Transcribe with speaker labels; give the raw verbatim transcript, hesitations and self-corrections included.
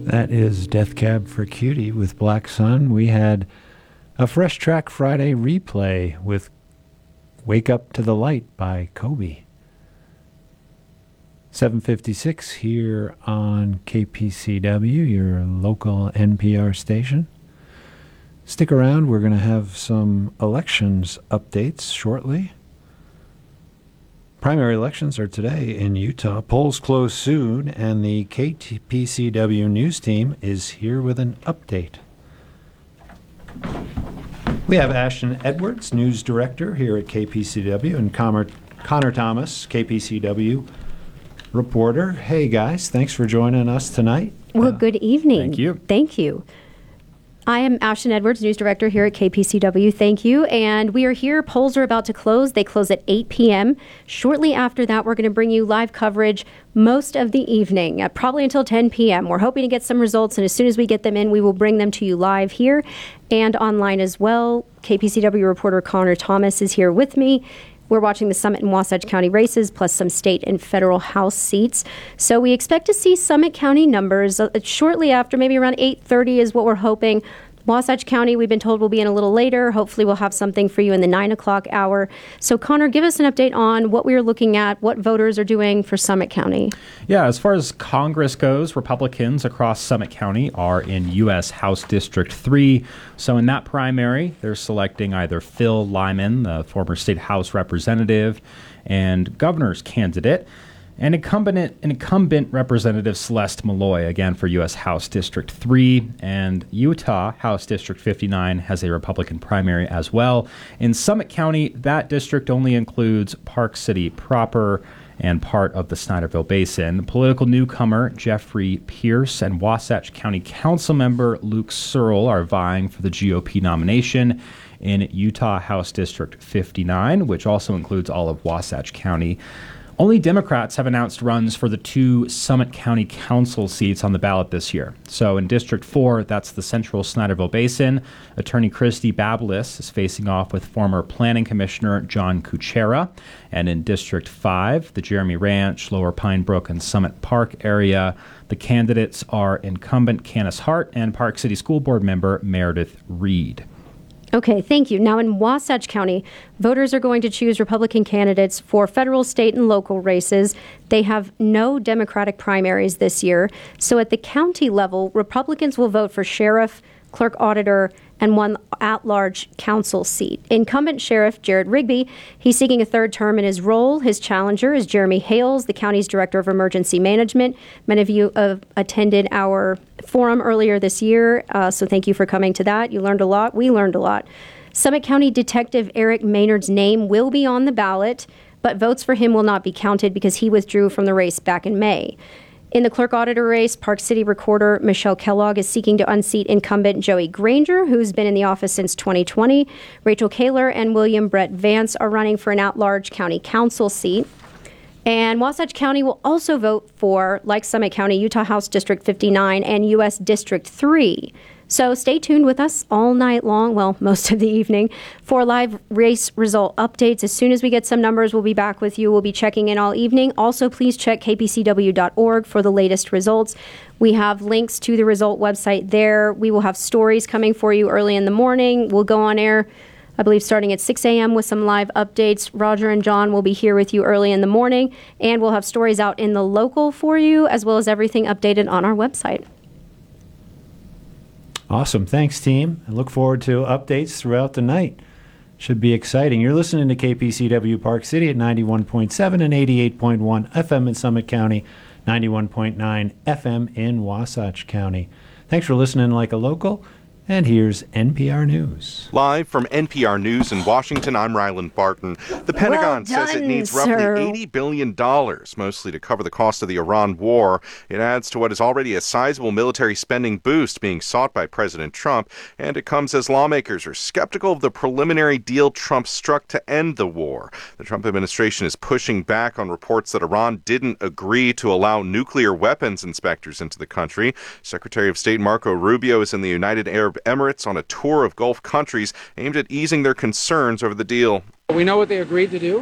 Speaker 1: That is Death Cab for Cutie with Black Sun. We had a Fresh Track Friday replay with Wake Up to the Light by Kobe. seven fifty-six here on K P C W, your local N P R station. Stick around, we're going to have some elections updates shortly. Primary elections are today in Utah. Polls close soon, and the K P C W news team is here with an update. We have Ashton Edwards, news director here at K P C W, and Connor, Connor Thomas, K P C W reporter. Hey, guys, thanks for joining us tonight.
Speaker 2: Well, uh, good evening.
Speaker 3: Thank you.
Speaker 2: Thank you. I am Ashton Edwards, news director here at K P C W. Thank you. And we are here. Polls are about to close. They close at eight p.m. Shortly after that, we're going to bring you live coverage most of the evening, uh, probably until ten p.m. We're hoping to get some results, and as soon as we get them in, we will bring them to you live here and online as well. K P C W reporter Connor Thomas is here with me. We're watching the Summit and Wasatch County races, plus some state and federal House seats. So we expect to see Summit County numbers uh, shortly after, maybe around eight thirty is what we're hoping. Wasatch County, we've been told, will be in a little later. Hopefully we'll have something for you in the nine o'clock hour. So, Connor, give us an update on what we're looking at, what voters are doing for Summit County.
Speaker 3: Yeah, as far as Congress goes, Republicans across Summit County are in U S House District three. So in that primary, they're selecting either Phil Lyman, the former state House representative and governor's candidate, and incumbent, incumbent Representative Celeste Malloy, again for U S House District three, and Utah House District fifty-nine has a Republican primary as well. In Summit County, that district only includes Park City proper and part of the Snyderville Basin. Political newcomer Jeffrey Pierce and Wasatch County Council member Luke Searle are vying for the G O P nomination in Utah House District fifty-nine, which also includes all of Wasatch County. Only Democrats have announced runs for the two Summit County Council seats on the ballot this year. So in District four, that's the Central Snyderville Basin. Attorney Christy Babelis is facing off with former Planning Commissioner John Kuchera. And in District five, the Jeremy Ranch, Lower Pine Brook, and Summit Park area, the candidates are incumbent Candace Hart and Park City School Board member Meredith Reed.
Speaker 2: Okay, thank you. Now in Wasatch County, voters are going to choose Republican candidates for federal, state, and local races. They have no Democratic primaries this year. So at the county level, Republicans will vote for sheriff, clerk auditor, and one at-large council seat. Incumbent Sheriff Jared Rigby, he's seeking a third term in his role. His challenger is Jeremy Hales, the county's Director of Emergency Management. Many of you have attended our forum earlier this year, uh, so thank you for coming to that. You learned a lot. We learned a lot. Summit County Detective Eric Maynard's name will be on the ballot, but votes for him will not be counted because he withdrew from the race back in May. In the clerk auditor race, Park City Recorder Michelle Kellogg is seeking to unseat incumbent Joey Granger, who's been in the office since twenty twenty. Rachel Kaler and William Brett Vance are running for an at-large county council seat. And Wasatch County will also vote for, like Summit County, Utah House District fifty-nine and U S District three. So stay tuned with us all night long, well, most of the evening, for live race result updates. As soon as we get some numbers, we'll be back with you. We'll be checking in all evening. Also, please check k p c w dot org for the latest results. We have links to the result website there. We will have stories coming for you early in the morning. We'll go on air, I believe, starting at six a.m. with some live updates. Roger and John will be here with you early in the morning, and we'll have stories out in the local for you, as well as everything updated on our website.
Speaker 1: Awesome. Thanks, team. I look forward to updates throughout the night. Should be exciting. You're listening to K P C W Park City at ninety-one point seven and eighty-eight point one F M in Summit County, ninety-one point nine F M in Wasatch County. Thanks for listening like a local. And here's N P R News.
Speaker 4: Live from N P R News in Washington, I'm Ryland Barton. The Pentagon
Speaker 2: well done,
Speaker 4: says it needs roughly
Speaker 2: sir.
Speaker 4: eighty billion dollars, mostly to cover the cost of the Iran war. It adds to what is already a sizable military spending boost being sought by President Trump, and it comes as lawmakers are skeptical of the preliminary deal Trump struck to end the war. The Trump administration is pushing back on reports that Iran didn't agree to allow nuclear weapons inspectors into the country. Secretary of State Marco Rubio is in the United Arab Emirates on a tour of Gulf countries aimed at easing their concerns over the deal.
Speaker 5: We know what they agreed to do.